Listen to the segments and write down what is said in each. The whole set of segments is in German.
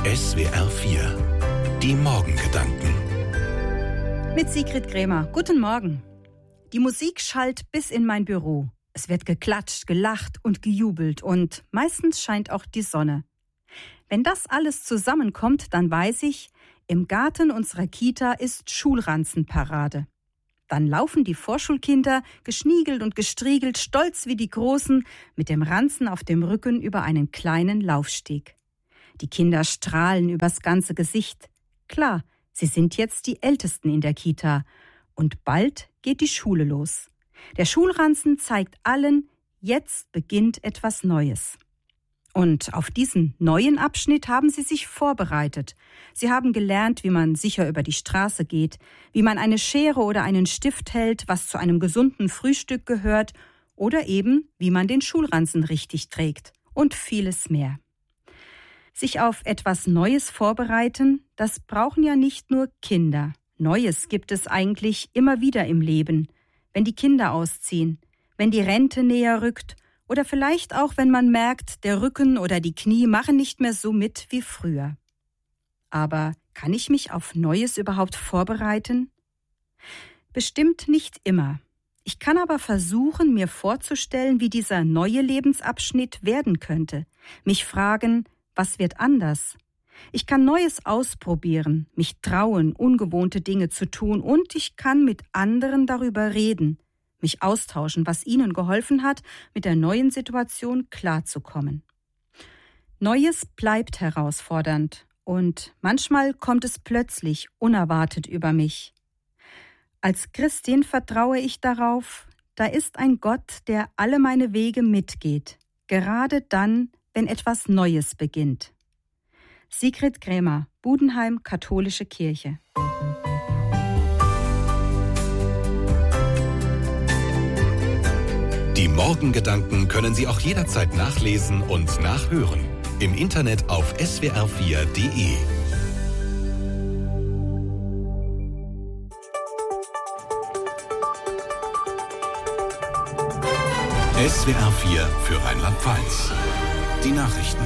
SWR 4 Die Morgengedanken Mit Sigrid Krämer. Guten Morgen. Die Musik schallt bis in mein Büro. Es wird geklatscht, gelacht und gejubelt und meistens scheint auch die Sonne. Wenn das alles zusammenkommt, dann weiß ich, im Garten unserer Kita ist Schulranzenparade. Dann laufen die Vorschulkinder, geschniegelt und gestriegelt, stolz wie die Großen, mit dem Ranzen auf dem Rücken über einen kleinen Laufsteg. Die Kinder strahlen übers ganze Gesicht. Klar, sie sind jetzt die Ältesten in der Kita. Und bald geht die Schule los. Der Schulranzen zeigt allen, jetzt beginnt etwas Neues. Und auf diesen neuen Abschnitt haben sie sich vorbereitet. Sie haben gelernt, wie man sicher über die Straße geht, wie man eine Schere oder einen Stift hält, was zu einem gesunden Frühstück gehört, oder eben, wie man den Schulranzen richtig trägt und vieles mehr. Sich auf etwas Neues vorbereiten, das brauchen ja nicht nur Kinder. Neues gibt es eigentlich immer wieder im Leben, wenn die Kinder ausziehen, wenn die Rente näher rückt oder vielleicht auch, wenn man merkt, der Rücken oder die Knie machen nicht mehr so mit wie früher. Aber kann ich mich auf Neues überhaupt vorbereiten? Bestimmt nicht immer. Ich kann aber versuchen, mir vorzustellen, wie dieser neue Lebensabschnitt werden könnte. Mich fragen, was wird anders? Ich kann Neues ausprobieren, mich trauen, ungewohnte Dinge zu tun und ich kann mit anderen darüber reden, mich austauschen, was ihnen geholfen hat, mit der neuen Situation klarzukommen. Neues bleibt herausfordernd und manchmal kommt es plötzlich unerwartet über mich. Als Christin vertraue ich darauf, da ist ein Gott, der alle meine Wege mitgeht, gerade dann, wenn etwas Neues beginnt. Sigrid Krämer, Budenheim, Katholische Kirche. Die Morgengedanken können Sie auch jederzeit nachlesen und nachhören. Im Internet auf swr4.de. SWR 4 für Rheinland-Pfalz. Die Nachrichten.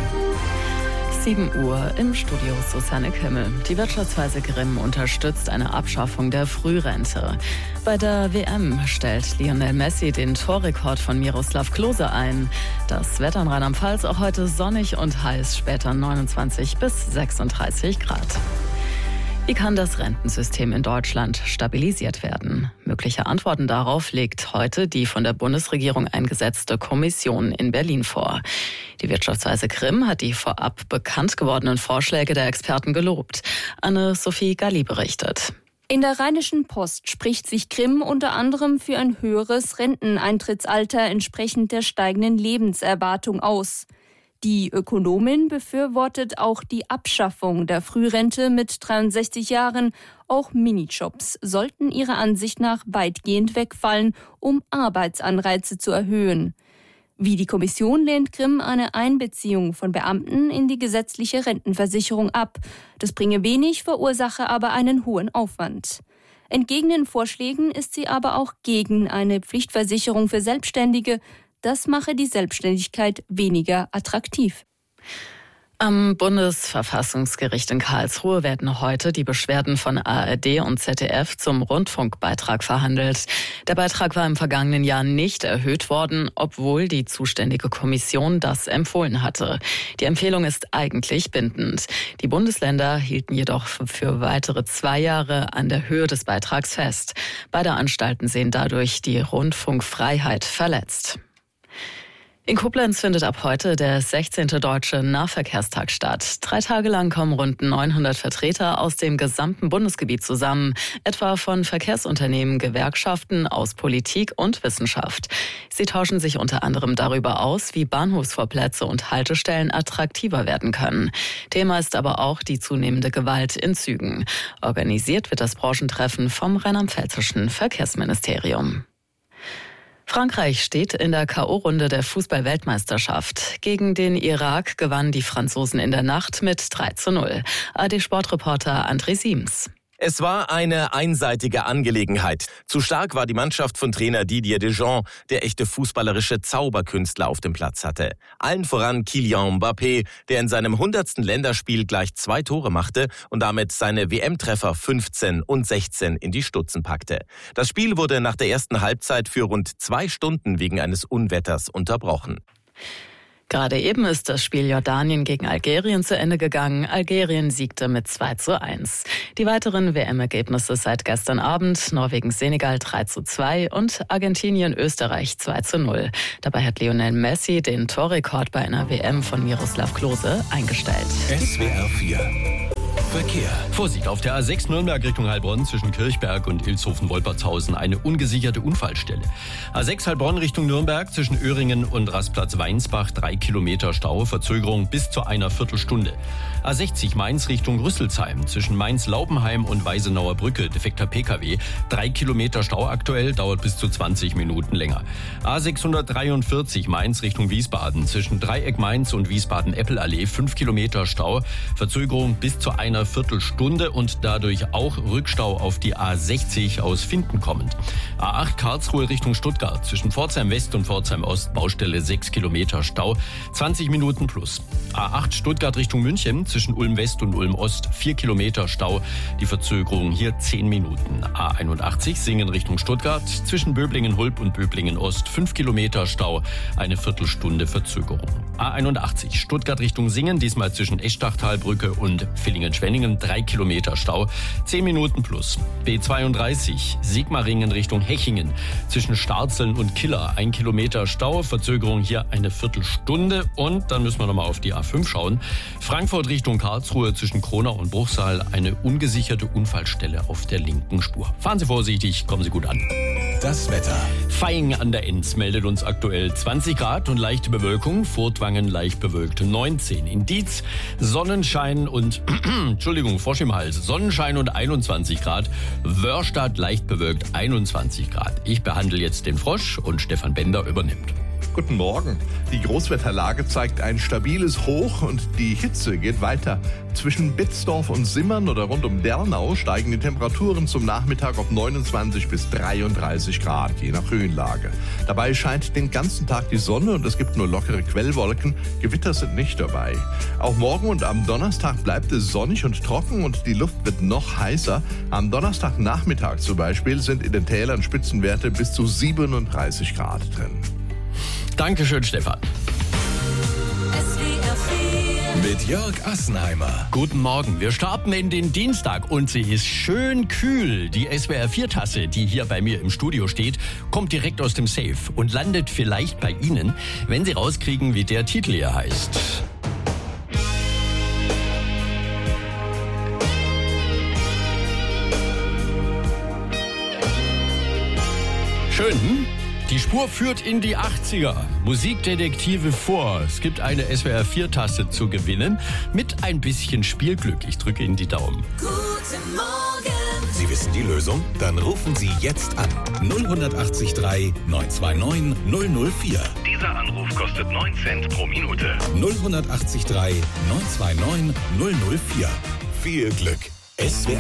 7 Uhr im Studio Susanne Kimmel. Die Wirtschaftsweise Grimm unterstützt eine Abschaffung der Frührente. Bei der WM stellt Lionel Messi den Torrekord von Miroslav Klose ein. Das Wetter in Rheinland-Pfalz auch heute sonnig und heiß, später 29 bis 36 Grad. Wie kann das Rentensystem in Deutschland stabilisiert werden? Mögliche Antworten darauf legt heute die von der Bundesregierung eingesetzte Kommission in Berlin vor. Die Wirtschaftsweise Grimm hat die vorab bekannt gewordenen Vorschläge der Experten gelobt. Anne-Sophie Galli berichtet. In der Rheinischen Post spricht sich Grimm unter anderem für ein höheres Renteneintrittsalter entsprechend der steigenden Lebenserwartung aus. Die Ökonomin befürwortet auch die Abschaffung der Frührente mit 63 Jahren. Auch Minijobs sollten ihrer Ansicht nach weitgehend wegfallen, um Arbeitsanreize zu erhöhen. Wie die Kommission lehnt Grimm eine Einbeziehung von Beamten in die gesetzliche Rentenversicherung ab. Das bringe wenig, verursache aber einen hohen Aufwand. Entgegen den Vorschlägen ist sie aber auch gegen eine Pflichtversicherung für Selbstständige. Das mache die Selbstständigkeit weniger attraktiv. Am Bundesverfassungsgericht in Karlsruhe werden heute die Beschwerden von ARD und ZDF zum Rundfunkbeitrag verhandelt. Der Beitrag war im vergangenen Jahr nicht erhöht worden, obwohl die zuständige Kommission das empfohlen hatte. Die Empfehlung ist eigentlich bindend. Die Bundesländer hielten jedoch für weitere 2 Jahre an der Höhe des Beitrags fest. Beide Anstalten sehen dadurch die Rundfunkfreiheit verletzt. In Koblenz findet ab heute der 16. Deutsche Nahverkehrstag statt. 3 Tage lang kommen rund 900 Vertreter aus dem gesamten Bundesgebiet zusammen, etwa von Verkehrsunternehmen, Gewerkschaften, aus Politik und Wissenschaft. Sie tauschen sich unter anderem darüber aus, wie Bahnhofsvorplätze und Haltestellen attraktiver werden können. Thema ist aber auch die zunehmende Gewalt in Zügen. Organisiert wird das Branchentreffen vom Rheinland-Pfälzischen Verkehrsministerium. Frankreich steht in der K.O.-Runde der Fußball-Weltmeisterschaft. Gegen den Irak gewannen die Franzosen in der Nacht mit 3:0. ARD-Sportreporter André Siems. Es war eine einseitige Angelegenheit. Zu stark war die Mannschaft von Trainer Didier Deschamps, der echte fußballerische Zauberkünstler auf dem Platz hatte. Allen voran Kylian Mbappé, der in seinem 100. Länderspiel gleich 2 Tore machte und damit seine WM-Treffer 15 und 16 in die Stutzen packte. Das Spiel wurde nach der ersten Halbzeit für rund 2 Stunden wegen eines Unwetters unterbrochen. Gerade eben ist das Spiel Jordanien gegen Algerien zu Ende gegangen. Algerien siegte mit 2:1. Die weiteren WM-Ergebnisse seit gestern Abend: Norwegen-Senegal 3:2 und Argentinien-Österreich 2:0. Dabei hat Lionel Messi den Torrekord bei einer WM von Miroslav Klose eingestellt. SWR 4 Verkehr. Vorsicht, auf der A6 Nürnberg Richtung Heilbronn zwischen Kirchberg und Ilshofen-Wolpertshausen eine ungesicherte Unfallstelle. A6 Heilbronn Richtung Nürnberg zwischen Öhringen und Rastplatz-Weinsbach 3 Kilometer Stau, Verzögerung bis zu einer Viertelstunde. A60 Mainz Richtung Rüsselsheim zwischen Mainz-Laubenheim und Weisenauer Brücke, defekter Pkw, 3 Kilometer Stau aktuell, dauert bis zu 20 Minuten länger. A643 Mainz Richtung Wiesbaden zwischen Dreieck Mainz und Wiesbaden-Eppelallee 5 Kilometer Stau, Verzögerung bis zu einer Viertelstunde und dadurch auch Rückstau auf die A60 aus Finden kommend. A8 Karlsruhe Richtung Stuttgart zwischen Pforzheim West und Pforzheim Ost, Baustelle 6 Kilometer Stau, 20 Minuten plus. A8 Stuttgart Richtung München zwischen Ulm West und Ulm Ost 4 Kilometer Stau, die Verzögerung hier 10 Minuten. A81 Singen Richtung Stuttgart zwischen Böblingen-Hulb und Böblingen-Ost 5 Kilometer Stau, eine Viertelstunde Verzögerung. A81 Stuttgart Richtung Singen, diesmal zwischen Eschdachtalbrücke und Villingen-Schwenningen 3 Kilometer Stau, 10 Minuten plus. B32 Sigmaringen Richtung Hechingen zwischen Starzeln und Killer 1 Kilometer Stau, Verzögerung hier eine Viertelstunde. Und dann müssen wir nochmal auf die A5 schauen. Frankfurt Richtung Karlsruhe zwischen Kronau und Bruchsal eine ungesicherte Unfallstelle auf der linken Spur. Fahren Sie vorsichtig, kommen Sie gut an. Das Wetter. Vaihingen an der Enz meldet uns aktuell 20 Grad und leichte Bewölkung. Furtwangen leicht bewölkt 19. In Dietz Sonnenschein und Frosch im Hals. Sonnenschein und 21 Grad. Wörstadt leicht bewölkt 21 Grad. Ich behandle jetzt den Frosch und Stefan Bender übernimmt. Guten Morgen. Die Großwetterlage zeigt ein stabiles Hoch und die Hitze geht weiter. Zwischen Betzdorf und Simmern oder rund um Dernau steigen die Temperaturen zum Nachmittag auf 29 bis 33 Grad, je nach Höhenlage. Dabei scheint den ganzen Tag die Sonne und es gibt nur lockere Quellwolken. Gewitter sind nicht dabei. Auch morgen und am Donnerstag bleibt es sonnig und trocken und die Luft wird noch heißer. Am Donnerstagnachmittag zum Beispiel sind in den Tälern Spitzenwerte bis zu 37 Grad drin. Dankeschön, Stefan. Mit Jörg Assenheimer. Guten Morgen. Wir starten in den Dienstag und sie ist schön kühl. Die SWR-4-Tasse, die hier bei mir im Studio steht, kommt direkt aus dem Safe und landet vielleicht bei Ihnen, wenn Sie rauskriegen, wie der Titel hier heißt. Schön, hm? Die Spur führt in die 80er. Musikdetektive vor. Es gibt eine SWR-4-Tasse zu gewinnen mit ein bisschen Spielglück. Ich drücke Ihnen die Daumen. Guten Morgen. Sie wissen die Lösung? Dann rufen Sie jetzt an. 0183 929 004. Dieser Anruf kostet 9 Cent pro Minute. 0183 929 004. Viel Glück. SWR